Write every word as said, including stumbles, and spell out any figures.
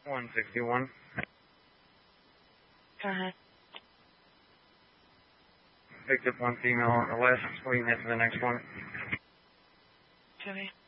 one sixty-one. Go ahead. Picked up one female on the west. We can head to the next one. Jimmy.